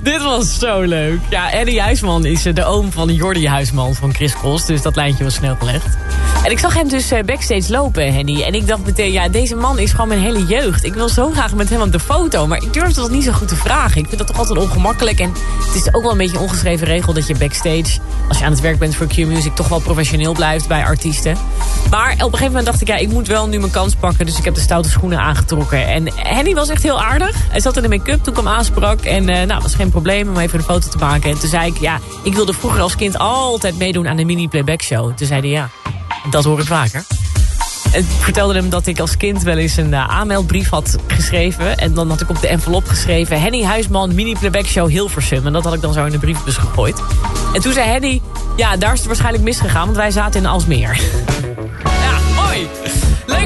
Dit was zo leuk. Ja, Henny Huisman is de oom van Jordi Huisman van Chris Cross. Dus dat lijntje was snel gelegd. En ik zag hem dus backstage lopen, Henny. En ik dacht meteen, ja, deze man is gewoon mijn hele jeugd. Ik wil zo graag met hem op de foto. Maar ik durfde dat niet zo goed te vragen. Ik vind dat toch altijd ongemakkelijk. En het is ook wel een beetje een ongeschreven regel dat je backstage, als je aan het werk bent voor Q-Music, toch wel professioneel blijft bij artiesten. Maar op een gegeven moment dacht ik, ja, ik moet wel nu mijn kans pakken. Dus ik heb de stoute schoenen aangetrokken. En Henny was echt heel aardig. Hij zat in de make-up toen ik hem aansprak. En nou, was geen probleem om even een foto te maken. En toen zei ik, ja, ik wilde vroeger als kind altijd meedoen aan de mini-playback show. Toen zei hij, ja, dat hoor ik vaker. Ik vertelde hem dat ik als kind wel eens een aanmeldbrief had geschreven. En dan had ik op de envelop geschreven, Henny Huisman, mini-playback show Hilversum. En dat had ik dan zo in de briefbus gegooid. En toen zei Henny, ja, daar is het waarschijnlijk misgegaan, want wij zaten in Alsmeer.